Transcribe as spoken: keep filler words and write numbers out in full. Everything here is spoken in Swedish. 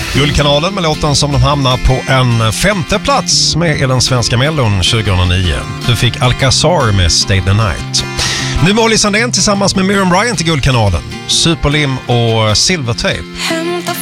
Guldkanalen med låten som de hamnar på en femte plats med i den svenska Mellon tjugohundranio. Du fick Alcazar med Stay the Night. Nu Molly Sandén tillsammans med Miriam Bryant i Guldkanalen. Superlim och Silvertape.